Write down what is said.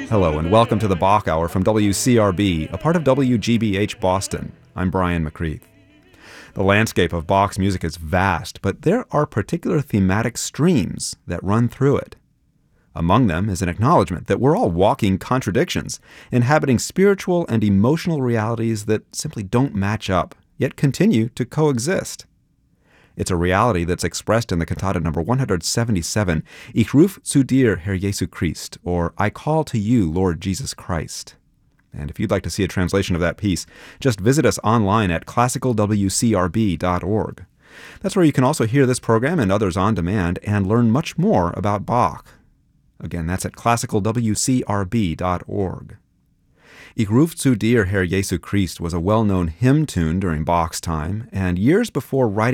Hello and welcome to the Bach Hour from WCRB, a part of WGBH Boston. I'm Brian McCreath. The landscape of Bach's music is vast, but there are particular thematic streams that run through it. Among them is an acknowledgement that we're all walking contradictions, inhabiting spiritual and emotional realities that simply don't match up, yet continue to coexist. It's a reality that's expressed in the cantata number 177, Ich ruf zu dir, Herr Jesu Christ, or I call to you, Lord Jesus Christ. And if you'd like to see a translation of that piece, just visit us online at classicalwcrb.org. That's where you can also hear this program and others on demand and learn much more about Bach. Again, that's at classicalwcrb.org. Ich ruf zu dir, Herr Jesu Christ was a well-known hymn tune during Bach's time, and years before writing